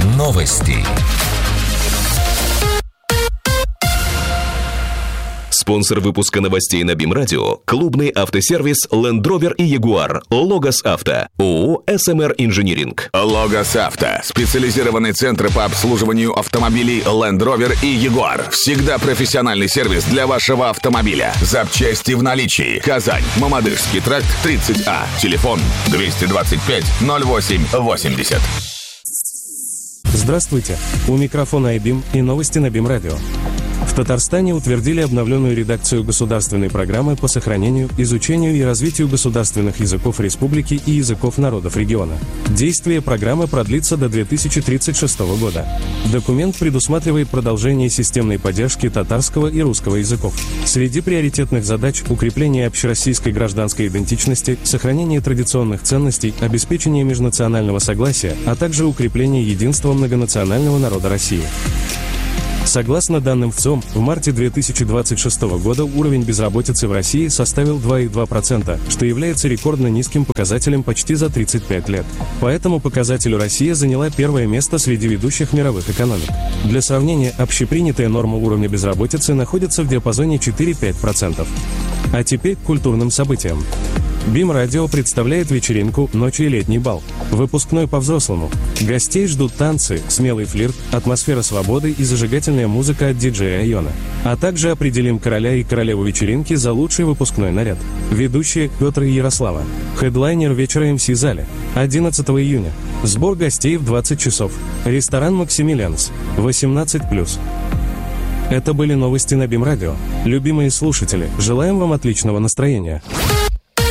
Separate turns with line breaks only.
Новости. Спонсор выпуска новостей на БИМ-радио – клубный автосервис Land Rover и Jaguar. Логос Авто. ООО «СМР Инжиниринг».
Логос Авто. Специализированный центр по обслуживанию автомобилей Land Rover и Jaguar. Всегда профессиональный сервис для вашего автомобиля. Запчасти в наличии. Казань. Мамадышский тракт, 30А. Телефон 225-08-80.
Здравствуйте. У микрофона iBIM и новости на БИМ-радио. В Татарстане утвердили обновленную редакцию государственной программы по сохранению, изучению и развитию государственных языков республики и языков народов региона. Действие программы продлится до 2036 года. Документ предусматривает продолжение системной поддержки татарского и русского языков. Среди приоритетных задач – укрепление общероссийской гражданской идентичности, сохранение традиционных ценностей, обеспечение межнационального согласия, а также укрепление единства многонационального народа России. Согласно данным ВЦИОМ, в марте 2026 года уровень безработицы в России составил 2,2%, что является рекордно низким показателем почти за 35 лет. По этому показателю Россия заняла первое место среди ведущих мировых экономик. Для сравнения, общепринятая норма уровня безработицы находится в диапазоне 4-5%. А теперь к культурным событиям. БИМ-радио представляет вечеринку «Ночь и летний бал». Выпускной по-взрослому. Гостей ждут танцы, смелый флирт, атмосфера свободы и зажигательная музыка от диджея Айона. А также определим короля и королеву вечеринки за лучший выпускной наряд. Ведущие Петр и Ярослава. Хедлайнер вечера МС Зале. 11 июня. Сбор гостей в 20 часов. Ресторан «Максимилианс». 18+. Это были новости на БИМ-радио. Любимые слушатели, желаем вам отличного настроения.